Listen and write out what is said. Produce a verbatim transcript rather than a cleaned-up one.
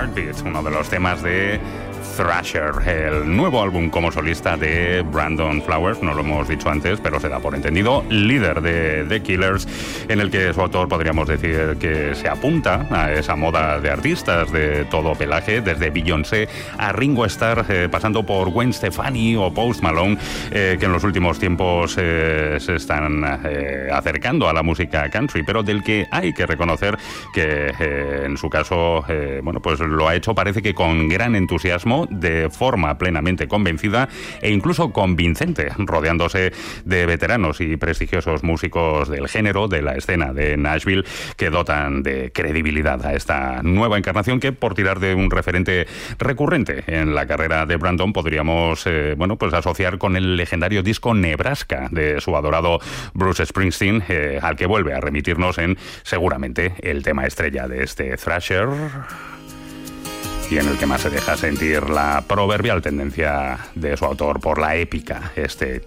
Heartbeat, uno de los temas de Thrasher, el nuevo álbum como solista de Brandon Flowers, no lo hemos dicho antes, pero se da por entendido, líder de The Killers, en el que su autor podríamos decir que se apunta a esa moda de artistas de todo pelaje, desde Beyoncé a Ringo Starr, eh, pasando por Gwen Stefani o Post Malone, eh, que en los últimos tiempos eh, se están eh, acercando a la música country, pero del que hay que reconocer que eh, en su caso, eh, bueno, pues lo ha hecho, parece que con gran entusiasmo, de forma plenamente convencida e incluso convincente, rodeándose de veteranos y prestigiosos músicos del género, de la escena de Nashville, que dotan de credibilidad a esta nueva encarnación que, por tirar de un referente recurrente en la carrera de Brandon, podríamos eh, bueno, pues asociar con el legendario disco Nebraska de su adorado Bruce Springsteen, eh, al que vuelve a remitirnos en seguramente el tema estrella de este Thrasher, y en el que más se deja sentir la proverbial tendencia de su autor por la épica, este